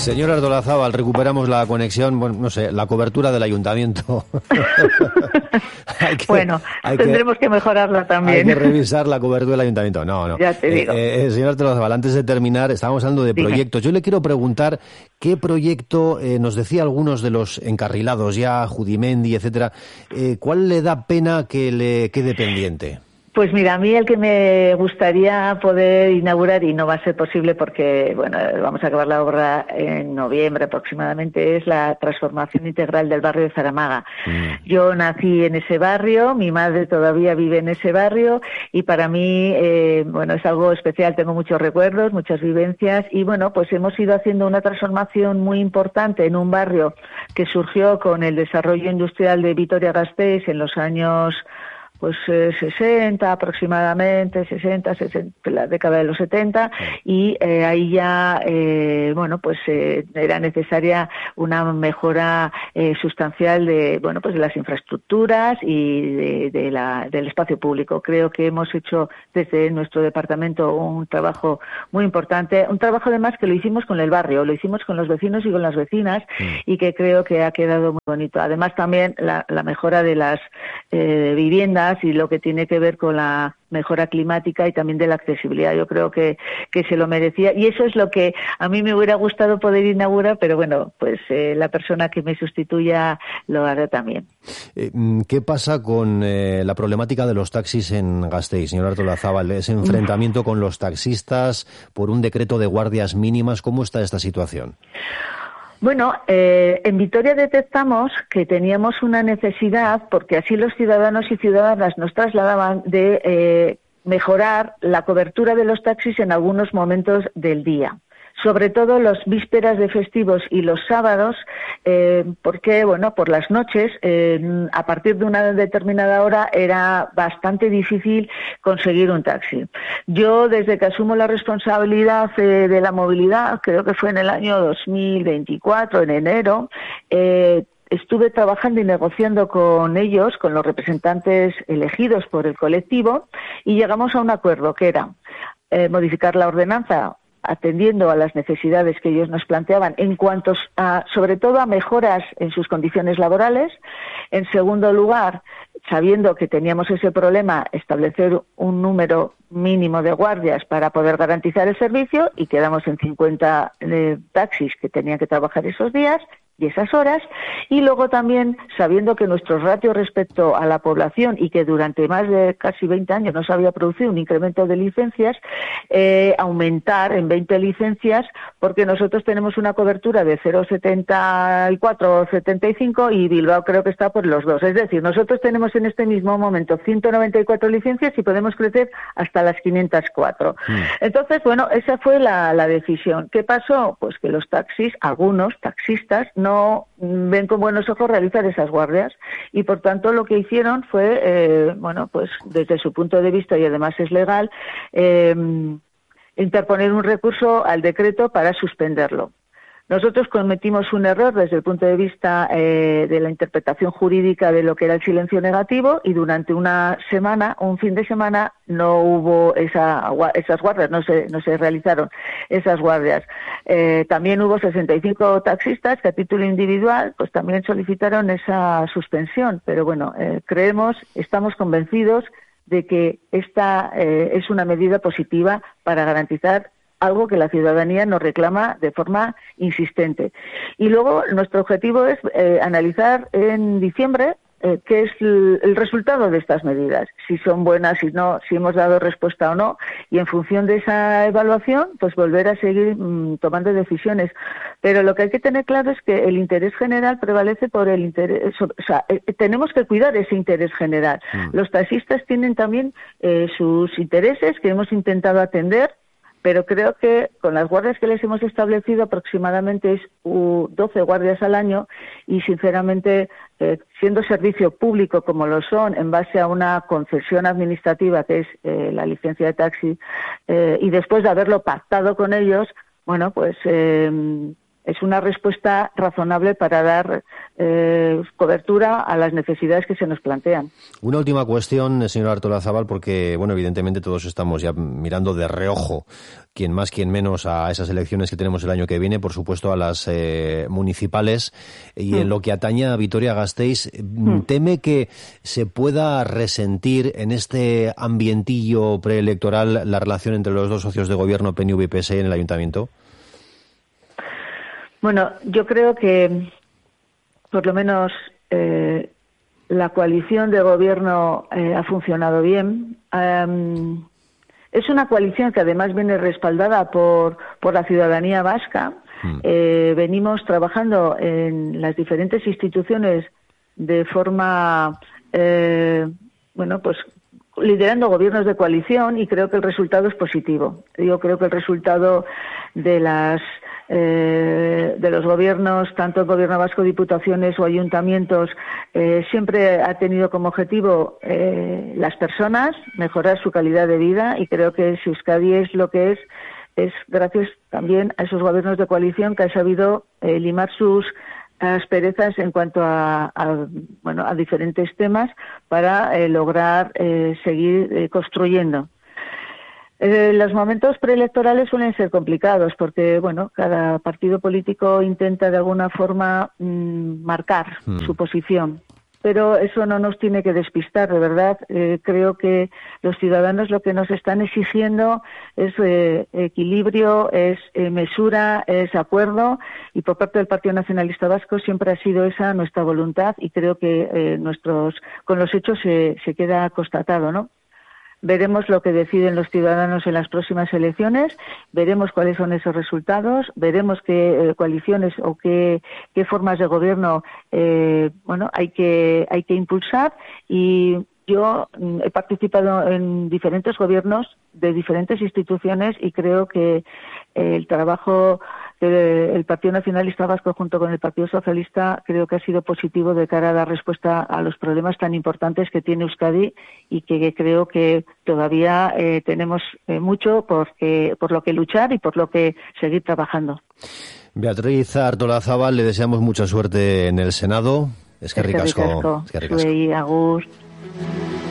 Señor Artolazabal, recuperamos la conexión, bueno, no sé, la cobertura del ayuntamiento. Tendremos que mejorarla también. Hay que revisar la cobertura del ayuntamiento. No. Ya te digo. Señor Artolazabal, antes de terminar, estábamos hablando de proyectos. Yo le quiero preguntar qué proyecto, nos decía algunos de los encarrilados ya, Judimendi, etcétera, ¿cuál le da pena que le quede pendiente? Pues mira, a mí el que me gustaría poder inaugurar, y no va a ser posible porque, bueno, vamos a acabar la obra en noviembre aproximadamente, es la transformación integral del barrio de Zaramaga. Yo nací en ese barrio, mi madre todavía vive en ese barrio, y para mí, es algo especial, tengo muchos recuerdos, muchas vivencias, y bueno, pues hemos ido haciendo una transformación muy importante en un barrio que surgió con el desarrollo industrial de Vitoria-Gasteiz en los años 60 aproximadamente, 60, la década de los 70, y ahí ya, era necesaria una mejora sustancial de las infraestructuras y del espacio público. Creo que hemos hecho desde nuestro departamento un trabajo muy importante, un trabajo además que lo hicimos con el barrio, lo hicimos con los vecinos y con las vecinas, y que creo que ha quedado muy bonito. Además también la mejora de las viviendas y lo que tiene que ver con la mejora climática y también de la accesibilidad. Yo creo que se lo merecía, y eso es lo que a mí me hubiera gustado poder inaugurar, pero bueno, pues la persona que me sustituya lo hará también. ¿Qué pasa con la problemática de los taxis en Gasteiz, señor Artolazabal? Ese enfrentamiento con los taxistas por un decreto de guardias mínimas, ¿cómo está esta situación? Bueno, en Vitoria detectamos que teníamos una necesidad, porque así los ciudadanos y ciudadanas nos trasladaban, de mejorar la cobertura de los taxis en algunos momentos del día. Sobre todo los vísperas de festivos y los sábados, porque, por las noches, a partir de una determinada hora, era bastante difícil conseguir un taxi. Yo, desde que asumo la responsabilidad de la movilidad, creo que fue en el año 2024, en enero, estuve trabajando y negociando con ellos, con los representantes elegidos por el colectivo, y llegamos a un acuerdo que era modificar la ordenanza atendiendo a las necesidades que ellos nos planteaban en cuanto sobre todo a mejoras en sus condiciones laborales. En segundo lugar, sabiendo que teníamos ese problema, establecer un número mínimo de guardias para poder garantizar el servicio, y quedamos en 50 taxis que tenían que trabajar esos días y esas horas. Y luego también, sabiendo que nuestro ratio respecto a la población, y que durante más de casi 20 años no se había producido un incremento de licencias, aumentar en 20 licencias, porque nosotros tenemos una cobertura de 0,74 o 75 y Bilbao creo que está por los 2. Es decir, nosotros tenemos en este mismo momento 194 licencias y podemos crecer hasta las 504. Entonces, esa fue la decisión. ¿Qué pasó? Pues que los taxis, algunos taxistas, no ven con buenos ojos realizar esas guardias, y por tanto lo que hicieron fue, desde su punto de vista, y además es legal, interponer un recurso al decreto para suspenderlo. Nosotros cometimos un error desde el punto de vista de la interpretación jurídica de lo que era el silencio negativo, y durante una semana, un fin de semana, no hubo esas guardias, no se realizaron esas guardias. También hubo 65 taxistas que a título individual pues también solicitaron esa suspensión, pero estamos convencidos de que esta es una medida positiva para garantizar algo que la ciudadanía nos reclama de forma insistente. Y luego nuestro objetivo es analizar en diciembre qué es el resultado de estas medidas, si son buenas, si no, si hemos dado respuesta o no, y en función de esa evaluación, pues volver a seguir tomando decisiones. Pero lo que hay que tener claro es que el interés general prevalece por el interés, tenemos que cuidar ese interés general. Los taxistas tienen también sus intereses que hemos intentado atender, pero creo que con las guardias que les hemos establecido, aproximadamente es 12 guardias al año, y sinceramente, siendo servicio público como lo son, en base a una concesión administrativa que es la licencia de taxi, y después de haberlo pactado con ellos, es una respuesta razonable para dar cobertura a las necesidades que se nos plantean. Una última cuestión, señora Artolazabal, porque, bueno, evidentemente todos estamos ya mirando de reojo, quien más, quien menos, a esas elecciones que tenemos el año que viene, por supuesto a las municipales, y en lo que atañe a Vitoria-Gasteiz, ¿teme que se pueda resentir en este ambientillo preelectoral la relación entre los dos socios de gobierno, PNV y PSE, en el ayuntamiento? Bueno, yo creo que por lo menos la coalición de gobierno ha funcionado bien. Es una coalición que además viene respaldada por la ciudadanía vasca. Venimos trabajando en las diferentes instituciones de forma, pues liderando gobiernos de coalición, y creo que el resultado es positivo. Yo creo que el resultado de los gobiernos, tanto el gobierno vasco, diputaciones o ayuntamientos, siempre ha tenido como objetivo las personas, mejorar su calidad de vida, y creo que si Euskadi es lo que es gracias también a esos gobiernos de coalición que han sabido limar sus asperezas en cuanto a diferentes temas para lograr seguir construyendo. Los momentos preelectorales suelen ser complicados porque, cada partido político intenta de alguna forma marcar su posición. Pero eso no nos tiene que despistar, de verdad. Creo que los ciudadanos lo que nos están exigiendo es equilibrio, es mesura, es acuerdo, y por parte del Partido Nacionalista Vasco siempre ha sido esa nuestra voluntad, y creo que con los hechos se queda constatado, ¿no? Veremos lo que deciden los ciudadanos en las próximas elecciones, veremos cuáles son esos resultados, veremos qué coaliciones o qué formas de gobierno hay que impulsar. Y yo he participado en diferentes gobiernos de diferentes instituciones y creo que el trabajo del Partido Nacionalista Vasco junto con el Partido Socialista creo que ha sido positivo de cara a dar respuesta a los problemas tan importantes que tiene Euskadi, y que creo que todavía tenemos mucho por lo que luchar y por lo que seguir trabajando. Beatriz Artolazabal, le deseamos mucha suerte en el Senado. Eskerrik asko. Zuei, agur.